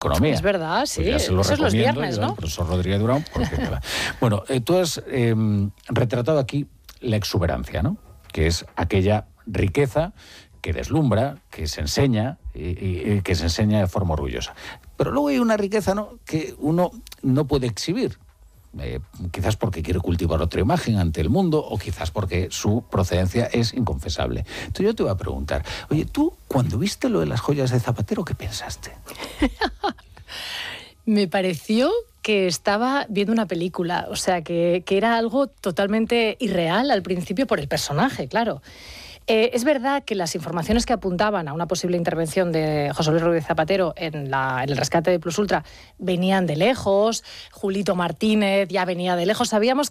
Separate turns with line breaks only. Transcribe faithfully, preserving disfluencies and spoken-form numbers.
economía.
Es verdad, sí.
Pues
Eso es los viernes, ¿no?
El profesor Rodríguez Durán. Porque, bueno, eh, tú has eh, retratado aquí la exuberancia, ¿no? Que es aquella riqueza que deslumbra, que se enseña y, y, y que se enseña de forma orgullosa. Pero luego hay una riqueza, ¿no?, que uno no puede exhibir. Eh, quizás porque quiere cultivar otra imagen ante el mundo o quizás porque su procedencia es inconfesable. Entonces yo te voy a preguntar, oye, tú cuando viste lo de las joyas de Zapatero, ¿qué pensaste?
Me pareció que estaba viendo una película, o sea, que, que era algo totalmente irreal al principio por el personaje, claro. Eh, es verdad que las informaciones que apuntaban a una posible intervención de José Luis Rodríguez Zapatero en, la, en el rescate de Plus Ultra venían de lejos, Julito Martínez ya venía de lejos, sabíamos